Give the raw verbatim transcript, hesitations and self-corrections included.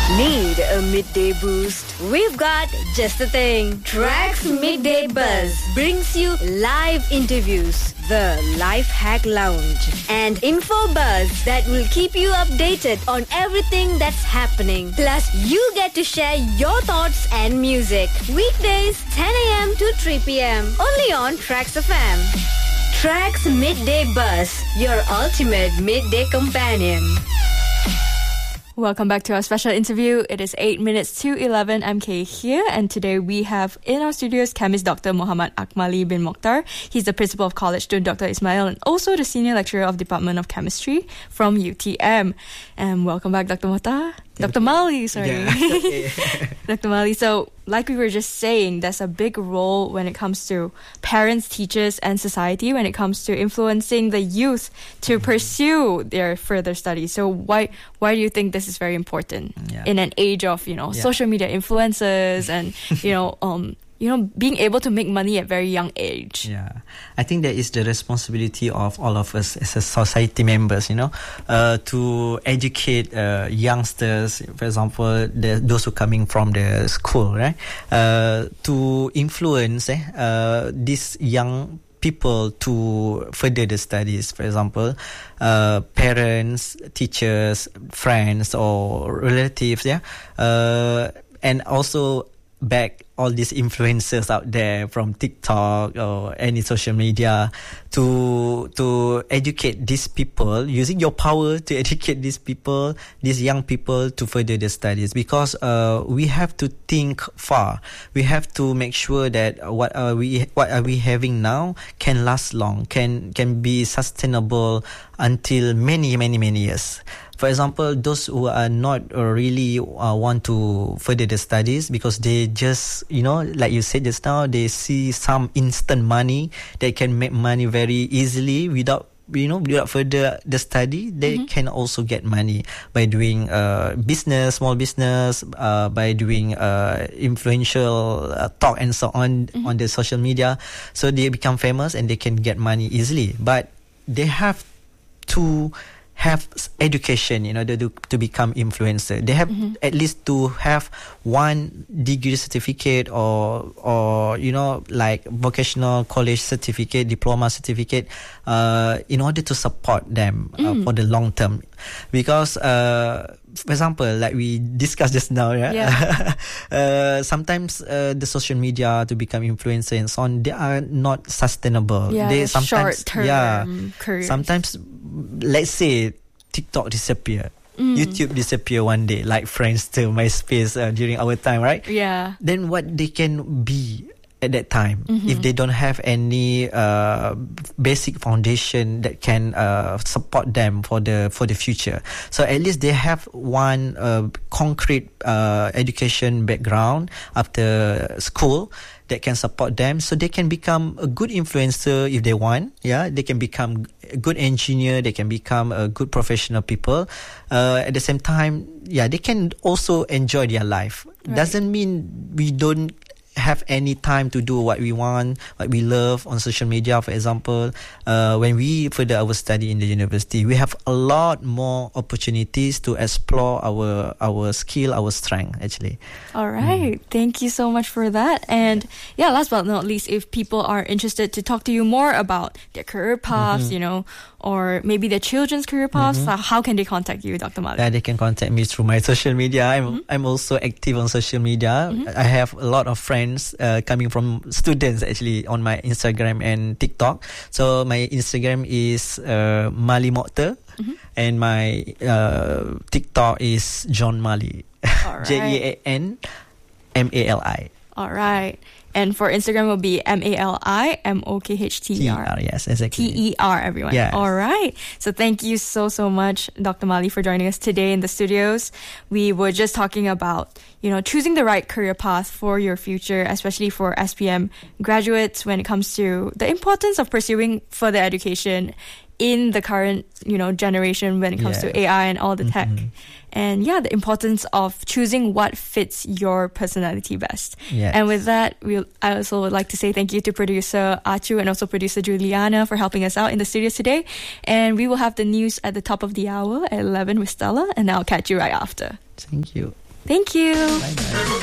Need a midday boost? We've got just the thing. Tracks Midday Buzz brings you live interviews, the Life Hack Lounge, and info buzz that will keep you updated on everything that's happening. Plus, you get to share your thoughts and music. Weekdays, ten a.m. to three p.m. Only on Tracks F M. Tracks Midday Buzz, your ultimate midday companion. Welcome back to our special interview. It is eight minutes to eleven. I'm Kay here, and today we have in our studios chemist Doctor Muhammad Akmali bin Mokhtar. He's the principal of college student Doctor Ismail and also the senior lecturer of Department of Chemistry from U T M. And welcome back, Doctor Mokhtar. Doctor Mali, sorry. Yeah. Doctor Mali, so like we were just saying, there's a big role when it comes to parents, teachers, and society when it comes to influencing the youth to mm-hmm. pursue their further studies. So why why do you think this is very important yeah. in an age of, you know, yeah. social media influencers and, you know, um, you know, being able to make money at very young age? Yeah, I think that is the responsibility of all of us as a society members, you know, uh, to educate uh, youngsters, for example, the, those who coming from the school, right, uh, to influence eh, uh, these young people to further the studies. For example, uh, parents, teachers, friends, or relatives, yeah, uh, and also back all these influencers out there from TikTok or any social media to to educate these people, using your power to educate these people, these young people to further their studies, because uh, we have to think far. We have to make sure that what are we what are we having now can last long, can can be sustainable until many many many years. For example, those who are not really uh, want to further the studies because they just, you know, like you said just now, they see some instant money. They can make money very easily without, you know, without further the study. They mm-hmm. can also get money by doing uh, business, small business, uh, by doing uh, influential uh, talk and so on mm-hmm. on the social media. So they become famous and they can get money easily. But they have to have education in order to, to become influencer. They have mm-hmm. at least to have one degree certificate or or you know, like vocational college certificate, diploma certificate, uh, in order to support them uh, mm. for the long term. Because uh, for example, like we discussed just now, right? Yeah. uh, sometimes uh, the social media to become influencer and so on, they are not sustainable. Yeah, they sometimes short-term yeah, careers. Sometimes, let's say TikTok disappear, mm. YouTube disappear one day, like Friendster, MySpace uh, during our time, right? Yeah. Then what they can be at that time mm-hmm. if they don't have any uh, basic foundation that can uh, support them for the for the future. So at least they have one uh, concrete uh, education background after school that can support them, so they can become a good influencer if they want. Yeah, they can become a good engineer. They can become a good professional people. Uh, at the same time, yeah, they can also enjoy their life. Right. Doesn't mean we don't have any time to do what we want, what we love on social media. For example, uh, when we further our study in the university, we have a lot more opportunities to explore our our skill, our strength, actually. All right. Mm. Thank you so much for that. And yeah, last but not least, if people are interested to talk to you more about their career paths, mm-hmm. you know, or maybe their children's career paths, mm-hmm. how can they contact you, Doctor Malik? Yeah, they can contact me through my social media. I'm mm-hmm. I'm also active on social media. Mm-hmm. I have a lot of friends uh, coming from students actually on my Instagram and TikTok. So my Instagram is uh, Mali Mokhtar, mm-hmm. and my uh, TikTok is John Mali. All right. J E A N M A L I. All right. And for Instagram will be M A L I M O K H T E R. T E R, yes, exactly. T E R, everyone. Yes. All right. So thank you so, so much, Doctor Mali, for joining us today in the studios. We were just talking about, you know, choosing the right career path for your future, especially for S P M graduates when it comes to the importance of pursuing further education in the current, you know, generation when it comes yes. to A I and all the mm-hmm. tech. And yeah, the importance of choosing what fits your personality best. Yes. And with that, we'll, I also would like to say thank you to producer Achu and also producer Juliana for helping us out in the studios today. And we will have the news at the top of the hour at eleven with Stella, and I'll catch you right after. Thank you. Thank you. Bye-bye.